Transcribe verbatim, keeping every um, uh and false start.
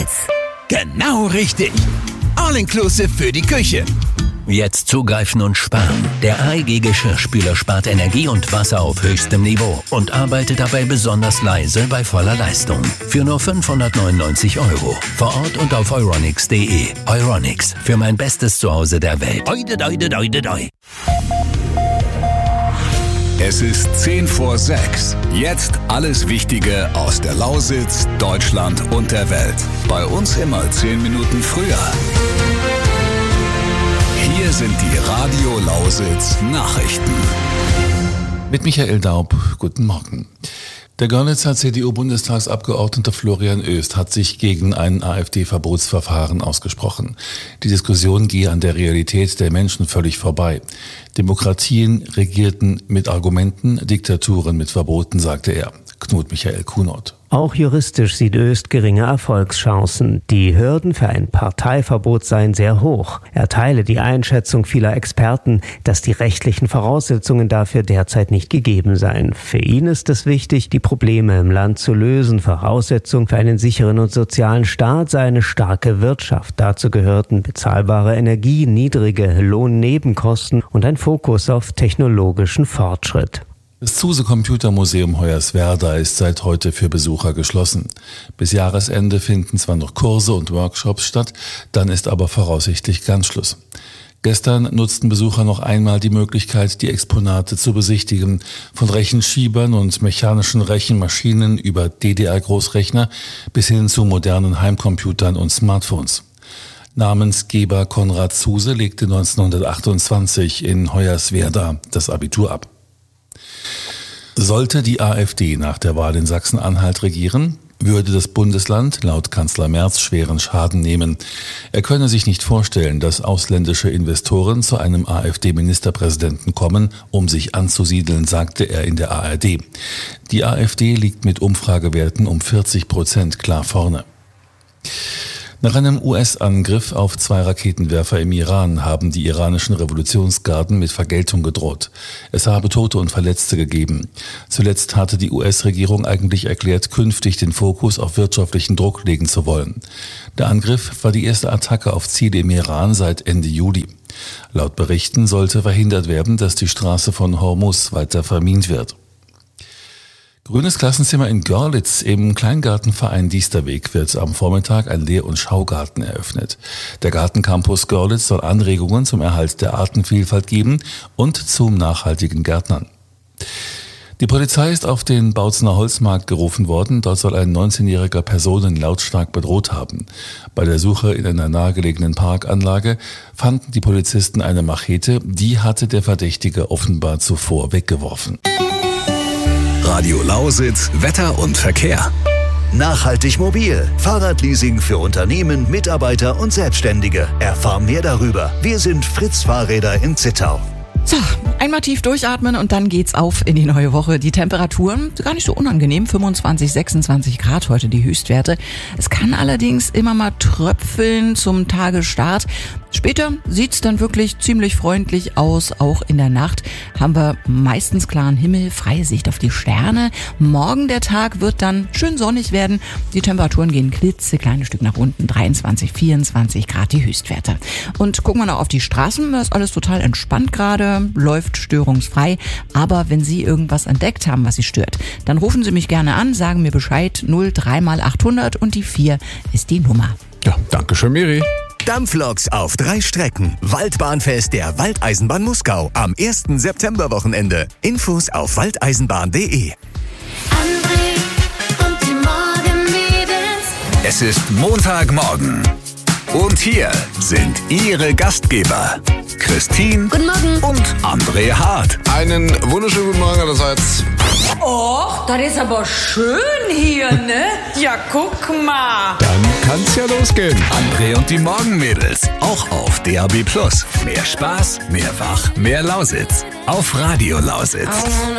Lausitz. Genau richtig. All-inclusive für die Küche. Jetzt zugreifen und sparen. Der A E G Geschirrspüler spart Energie und Wasser auf höchstem Niveau und arbeitet dabei besonders leise bei voller Leistung. Für nur fünfhundertneunundneunzig Euro. Vor Ort und auf euronics punkt de. Euronics, für mein bestes Zuhause der Welt. Oide, oide, oide, oide. Es ist zehn vor sechs. Jetzt alles Wichtige aus der Lausitz, Deutschland und der Welt. Bei uns immer zehn Minuten früher. Hier sind die Radio Lausitz Nachrichten. Mit Michael Daub, guten Morgen. Der Görlitzer C D U-Bundestagsabgeordnete Florian Oest hat sich gegen ein AfD-Verbotsverfahren ausgesprochen. Die Diskussion gehe an der Realität der Menschen völlig vorbei. Demokratien regierten mit Argumenten, Diktaturen mit Verboten, sagte er. Knut Michael Kunert. Auch juristisch sieht Oest geringe Erfolgschancen. Die Hürden für ein Parteiverbot seien sehr hoch. Er teile die Einschätzung vieler Experten, dass die rechtlichen Voraussetzungen dafür derzeit nicht gegeben seien. Für ihn ist es wichtig, die Probleme im Land zu lösen. Voraussetzung für einen sicheren und sozialen Staat sei eine starke Wirtschaft. Dazu gehörten bezahlbare Energie, niedrige Lohnnebenkosten und ein Fokus auf technologischen Fortschritt. Das Zuse Computermuseum Hoyerswerda ist seit heute für Besucher geschlossen. Bis Jahresende finden zwar noch Kurse und Workshops statt, dann ist aber voraussichtlich ganz Schluss. Gestern nutzten Besucher noch einmal die Möglichkeit, die Exponate zu besichtigen. Von Rechenschiebern und mechanischen Rechenmaschinen über D D R-Großrechner bis hin zu modernen Heimcomputern und Smartphones. Namensgeber Konrad Zuse legte neunzehnhundertachtundzwanzig in Hoyerswerda das Abitur ab. Sollte die AfD nach der Wahl in Sachsen-Anhalt regieren, würde das Bundesland laut Kanzler Merz schweren Schaden nehmen. Er könne sich nicht vorstellen, dass ausländische Investoren zu einem AfD-Ministerpräsidenten kommen, um sich anzusiedeln, sagte er in der A R D. Die AfD liegt mit Umfragewerten um vierzig Prozent klar vorne. Nach einem U S-Angriff auf zwei Raketenwerfer im Iran haben die iranischen Revolutionsgarden mit Vergeltung gedroht. Es habe Tote und Verletzte gegeben. Zuletzt hatte die U S-Regierung eigentlich erklärt, künftig den Fokus auf wirtschaftlichen Druck legen zu wollen. Der Angriff war die erste Attacke auf Ziele im Iran seit Ende Juli. Laut Berichten sollte verhindert werden, dass die Straße von Hormuz weiter vermint wird. Grünes Klassenzimmer in Görlitz. Im Kleingartenverein Diesterweg wird am Vormittag ein Lehr- und Schaugarten eröffnet. Der Gartencampus Görlitz soll Anregungen zum Erhalt der Artenvielfalt geben und zum nachhaltigen Gärtnern. Die Polizei ist auf den Bautzener Holzmarkt gerufen worden. Dort soll ein neunzehnjähriger Personen lautstark bedroht haben. Bei der Suche in einer nahegelegenen Parkanlage fanden die Polizisten eine Machete. Die hatte der Verdächtige offenbar zuvor weggeworfen. Radio Lausitz, Wetter und Verkehr. Nachhaltig mobil. Fahrradleasing für Unternehmen, Mitarbeiter und Selbstständige. Erfahr mehr darüber. Wir sind Fritz Fahrräder in Zittau. So, einmal tief durchatmen und dann geht's auf in die neue Woche. Die Temperaturen, gar nicht so unangenehm, fünfundzwanzig, sechsundzwanzig Grad heute die Höchstwerte. Es kann allerdings immer mal tröpfeln zum Tagesstart. Später sieht's dann wirklich ziemlich freundlich aus. Auch in der Nacht haben wir meistens klaren Himmel, freie Sicht auf die Sterne. Morgen der Tag wird dann schön sonnig werden. Die Temperaturen gehen klitzekleines Stück nach unten. dreiundzwanzig, vierundzwanzig Grad die Höchstwerte. Und gucken wir noch auf die Straßen. Da ist alles total entspannt gerade, läuft störungsfrei. Aber wenn Sie irgendwas entdeckt haben, was Sie stört, dann rufen Sie mich gerne an, sagen mir Bescheid. null drei mal achthundert und die vier ist die Nummer. Ja, danke schön, Miri. Dampfloks auf drei Strecken. Waldbahnfest der Waldeisenbahn Muskau am ersten September-Wochenende. Infos auf waldeisenbahn punkt de. André und die Morgenmädels. Es ist Montagmorgen. Und hier sind Ihre Gastgeber, Christine Guten Morgen. und André Hart. Einen wunderschönen guten Morgen allerseits. Och, das ist aber schön hier, ne? Ja, guck mal. Dann kann's ja losgehen. André und die Morgenmädels, auch auf D A B plus. Mehr Spaß, mehr Wach, mehr Lausitz. Auf Radio Lausitz.